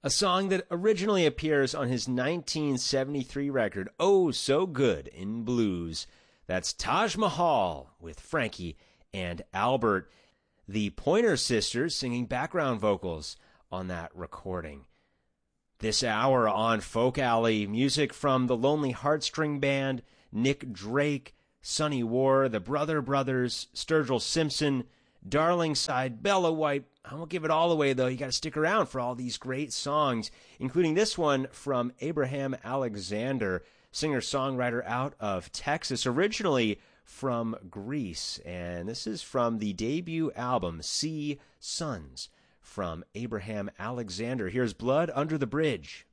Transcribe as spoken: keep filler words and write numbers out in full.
a song that originally appears on his nineteen seventy-three record, Oh So Good in Blues. That's Taj Mahal with Frankie and Albert, the Pointer Sisters singing background vocals on that recording. This hour on Folk Alley, music from the Lonely Heartstring Band, Nick Drake, Sonny War, the Brother Brothers, Sturgill Simpson, Darlingside, Bella White. I won't give it all away, though. You got to stick around for all these great songs, including this one from Abraham Alexander, singer-songwriter out of Texas, originally from Greece. And this is from the debut album, Sea Sons, from Abraham Alexander. Here's Blood Under the Bridge.